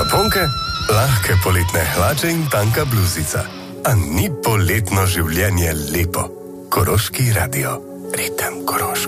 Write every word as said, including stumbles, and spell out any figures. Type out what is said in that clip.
Zaponke, lahke poletne hlače in tanka bluzica. A ni poletno življenje lepo? Koroški radio. Ritem Koroške.